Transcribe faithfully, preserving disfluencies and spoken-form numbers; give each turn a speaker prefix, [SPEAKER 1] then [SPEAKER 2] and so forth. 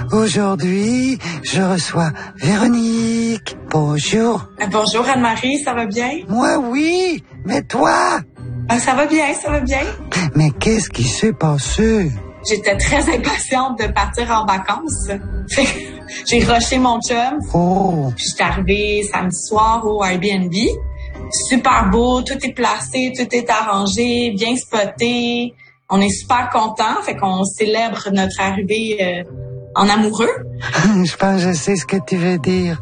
[SPEAKER 1] Aujourd'hui, je reçois Véronique. Bonjour.
[SPEAKER 2] Bonjour Anne-Marie, ça va bien?
[SPEAKER 1] Moi, oui, mais toi?
[SPEAKER 2] Ah, ça va bien, ça va bien.
[SPEAKER 1] Mais qu'est-ce qui s'est passé?
[SPEAKER 2] J'étais très impatiente de partir en vacances. J'ai rushé mon chum.
[SPEAKER 1] Oh.
[SPEAKER 2] Puis j'étais arrivée samedi soir au Airbnb. Super beau, tout est placé, tout est arrangé, bien spoté. On est super contents, fait qu'on célèbre notre arrivée euh, en amoureux.
[SPEAKER 1] Je pense que je sais ce que tu veux dire.